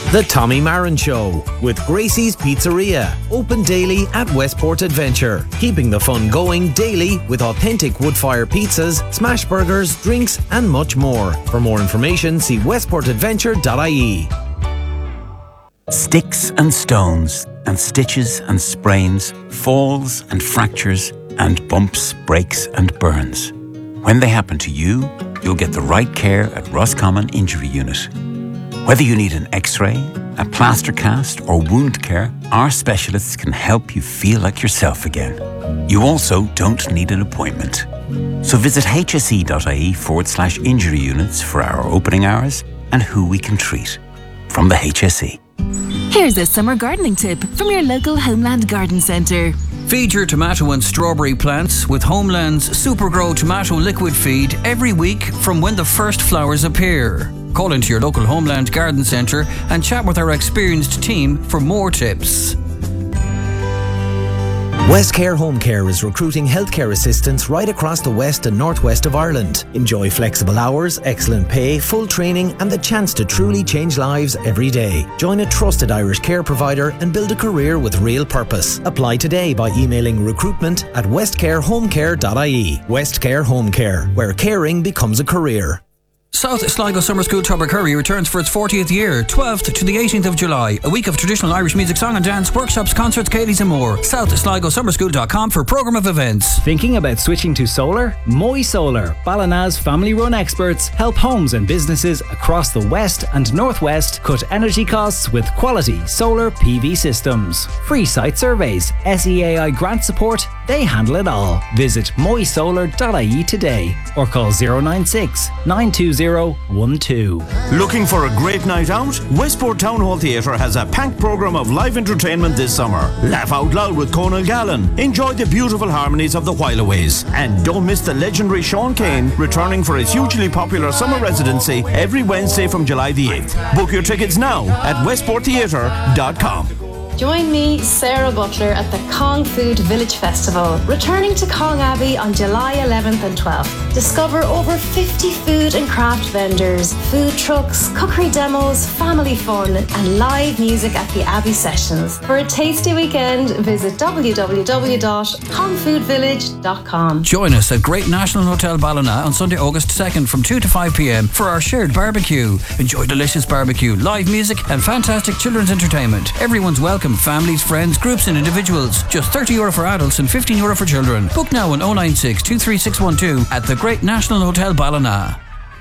The Tommy Marin Show with Gracie's Pizzeria, open daily at Westport Adventure, keeping the fun going daily with authentic wood-fire pizzas, smash burgers, drinks and much more. For more information, see westportadventure.ie. Sticks and stones and stitches and sprains, falls and fractures and bumps, breaks and burns. When they happen to you, you'll get the right care at Roscommon Injury Unit. Whether you need an X-ray, a plaster cast or wound care, our specialists can help you feel like yourself again. You also don't need an appointment. So visit hse.ie/injury units for our opening hours and who we can treat. From the HSE. Here's a summer gardening tip from your local Homeland Garden Centre. Feed your tomato and strawberry plants with Homeland's Supergrow Tomato Liquid Feed every week from when the first flowers appear. Call into your local Homeland Garden Centre and chat with our experienced team for more tips. Westcare Home Care is recruiting healthcare assistants right across the west and northwest of Ireland. Enjoy flexible hours, excellent pay, full training and the chance to truly change lives every day. Join a trusted Irish care provider and build a career with real purpose. Apply today by emailing recruitment@westcarehomecare.ie. Westcare Home Care, where caring becomes a career. South Sligo Summer School Tubbercurry returns for its 40th year, 12th to the 18th of July. A week of traditional Irish music, song and dance, workshops, concerts, Katie's and more. SouthSligoSummerSchool.com for programme of events. Thinking about switching to solar? Moy Solar, Ballina's family-run experts, help homes and businesses across the west and northwest cut energy costs with quality solar PV systems. Free site surveys, SEAI grant support, they handle it all. Visit moysolar.ie today or call 096 920 12. Looking for a great night out? Westport Town Hall Theatre has a packed programme of live entertainment this summer. Laugh out loud with Conal Gallen. Enjoy the beautiful harmonies of the Whileaways. And don't miss the legendary Sean Kane returning for his hugely popular summer residency every Wednesday from July the 8th. Book your tickets now at westporttheatre.com. Join me, Sarah Butler, at the Kong Food Village Festival, returning to Kong Abbey on July 11th and 12th. Discover over 50 food and craft vendors, food trucks, cookery demos, family fun, and live music at the Abbey Sessions. For a tasty weekend, visit www.kongfoodvillage.com. Join us at Great National Hotel Ballina on Sunday, August 2nd from 2 to 5 p.m. for our shared barbecue. Enjoy delicious barbecue, live music, and fantastic children's entertainment. Everyone's welcome. Families, friends, groups and individuals. Just €30 for adults and €15 for children. Book now on 096 23612 at the Great National Hotel Ballina.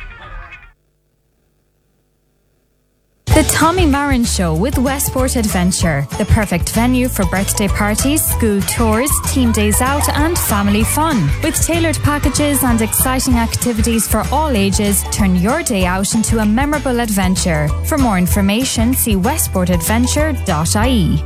The Tommy Marin Show with Westport Adventure, the perfect venue for birthday parties, school tours, team days out and family fun. With tailored packages and exciting activities for all ages, turn your day out into a memorable adventure. For more information, see westportadventure.ie.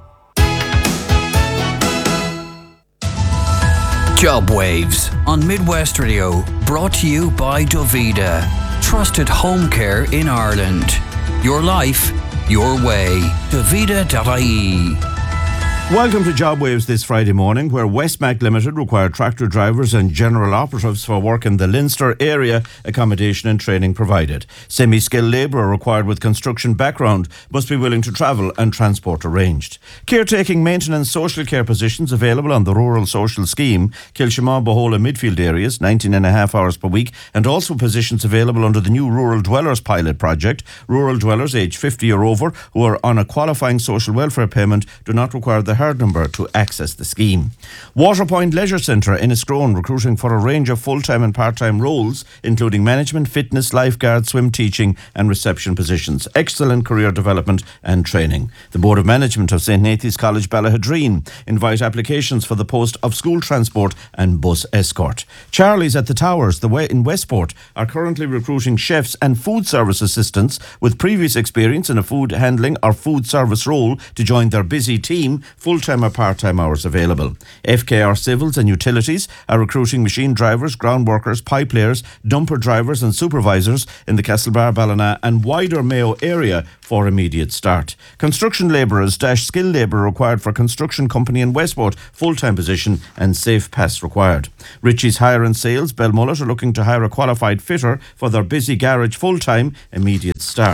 Job Waves on Midwest Radio, brought to you by Dovida, trusted home care in Ireland. Your life, your way. Dovida.ie. Welcome to Job Waves this Friday morning, where Westmac Limited require tractor drivers and general operatives for work in the Leinster area, accommodation and training provided. Semi-skilled labourer required with construction background must be willing to travel and transport arranged. Caretaking, maintenance, social care positions available on the Rural Social Scheme, Kilshamon, Bohola, Midfield areas, 19.5 hours per week, and also positions available under the new Rural Dwellers pilot project. Rural dwellers aged 50 or over who are on a qualifying social welfare payment do not require the hard number to access the scheme. Waterpoint Leisure Centre in Escrone recruiting for a range of full-time and part-time roles, including management, fitness, lifeguard, swim teaching and reception positions. Excellent career development and training. The Board of Management of St. Nathan's College Ballahadreen invite applications for the post of school transport and bus escort. Charlie's at the Towers in Westport are currently recruiting chefs and food service assistants with previous experience in a food handling or food service role to join their busy team. Full-time or part-time hours available. FKR Civils and Utilities are recruiting machine drivers, ground workers, pipe layers, dumper drivers and supervisors in the Castlebar, Ballina and wider Mayo area for immediate start. Construction labourers - skilled labour required for construction company in Westport, full-time position and safe pass required. Richie's Hire and Sales, Belmullet are looking to hire a qualified fitter for their busy garage full-time, immediate start.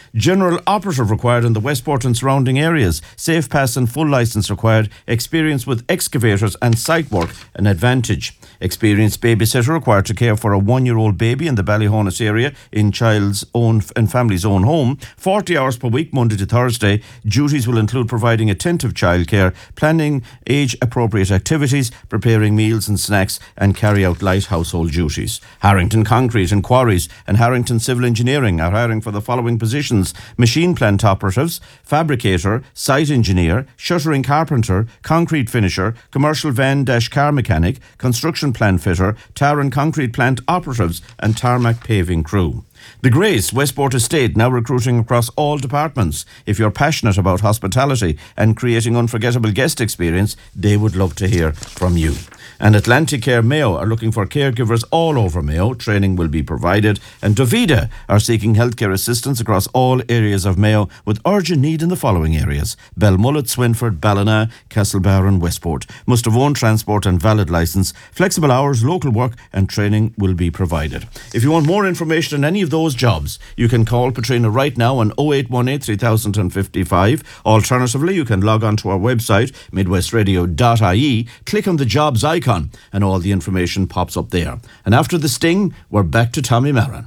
General operative required in the Westport and surrounding areas. Safe pass and full licence required. Experience with excavators and site work an advantage. Experienced babysitter required to care for a 1-year-old baby in the Ballyhonus area in child's own and family's own home. 40 hours per week, Monday to Thursday. Duties will include providing attentive childcare, planning age-appropriate activities, preparing meals and snacks, and carry out light household duties. Harrington Concrete and Quarries and Harrington Civil Engineering are hiring for the following positions: machine plant operatives, fabricator, site engineer, shuttering carpenter, concrete finisher, commercial van-car mechanic, construction plant fitter, tar and concrete plant operatives, and tarmac paving crew. The Grace Westport Estate now recruiting across all departments. If you're passionate about hospitality and creating unforgettable guest experience, they would love to hear from you. And Atlantic Care Mayo are looking for caregivers all over Mayo. Training will be provided. And Dovida are seeking healthcare assistance across all areas of Mayo with urgent need in the following areas: Belmullet, Swinford, Ballina, Castlebar and Westport. Must have own transport and valid licence. Flexible hours, local work and training will be provided. If you want more information on any of those jobs, you can call Patrina right now on 0818 3055. Alternatively, you can log on to our website, midwestradio.ie, click on the jobs icon, and all the information pops up there. And after the sting, we're back to Tommy Maran.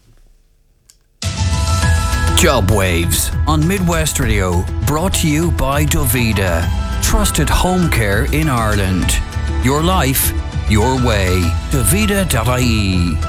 Job Waves on Midwest Radio, brought to you by Dovida. Trusted home care in Ireland. Your life, your way. Dovida.ie.